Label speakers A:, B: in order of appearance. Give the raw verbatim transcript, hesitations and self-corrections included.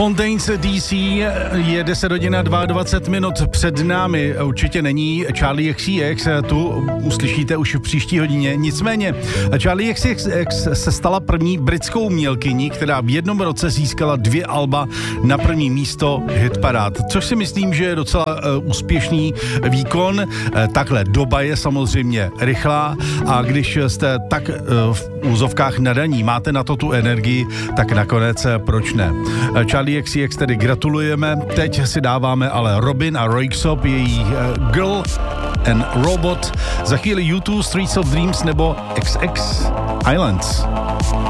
A: Fontaines D C je deset hodin a dvacet dva minut před námi. Určitě není Charli X C X, tu uslyšíte už v příští hodině. Nicméně Charli X C X se stala první britskou mělkyní, která v jednom roce získala dvě alba na první místo hitparád, což si myslím, že je docela uh, úspěšný výkon. Uh, takhle doba je samozřejmě rychlá a když jste tak uh, v úzovkách nadaní, máte na to tu energii, tak nakonec uh, proč ne. Uh, Charli X C X tedy gratulujeme. Teď si dáváme ale Robin a Röyksopp, její uh, Girl and Robot. Za chvíli U dva, Streets of Dreams nebo X X Islands.